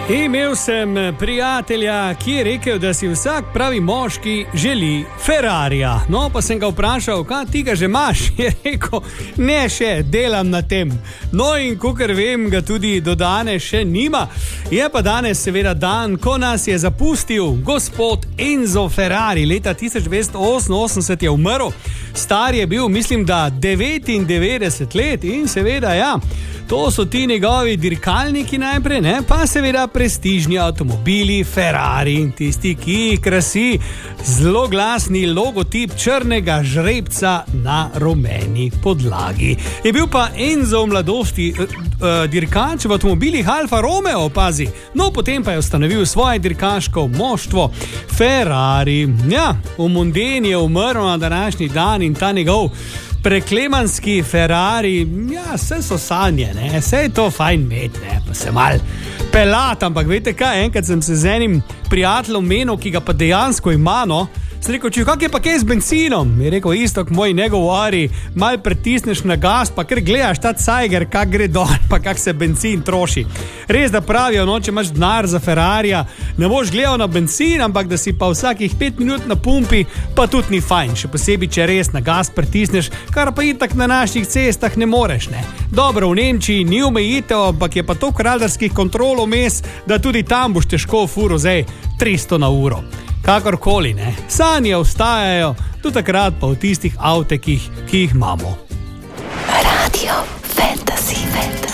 Imel sem prijatelja, ki je rekel, da si vsak pravi moški želi Ferrarija. No, pa sem ga vprašal, kaj ti ga že imaš? Je rekel, ne še, delam na tem. No in kakor vem, ga tudi do danes še nima. Je pa danes seveda dan, ko nas je zapustil gospod Enzo Ferrari. Leta 1988 je umrl. Star je bil, mislim, da 99 let in seveda, ja, to so ti njegovi dirkalniki najprej, ne? Pa seveda prestižni avtomobili Ferrari in tisti, ki jih krasi zelo glasni logotip črnega žrebca na rumeni podlagi. Je bil pa Enzo v mladosti dirkač v avtomobilih Alfa Romeo, pazi. No, potem pa je ustanovil svoje dirkaško moštvo Ferrari. Ja, v Mondeni je umrl na današnji dan in ta njegov preklemanski Ferrari, ja, vse so sanje, ne, vse je to fajn imeti, ne, pa se mal pelat, ampak veste kaj, enkrat sem se z enim prijateljem menil, ki ga pa dejansko ima, no, sem rekel, če kak je pa kaj z benzinom? Je rekel, isto, moj ne govori, mal pritisneš na gas, pa ker gledaš ta cajger, kak gre dol, pa kak se benzin troši. Res da pravijo, no, če imaš denar za Ferrarija, ne boš gledal na benzin, ampak da si pa vsakih 5 minut na pumpi, pa tudi ni fajn, še posebej, če res na gas pritisneš, kar pa itak na naših cestah ne moreš, ne. Dobro, v Nemčiji ni omejitev, ampak je pa to radarskih kontrolov mes, da tudi tam boš težko furo zdaj 300 na uro. Kakorkoli, ne. Sanje ostajajo, do takrat pa v tistih avtekih, ki jih imamo. Radio Fantasy.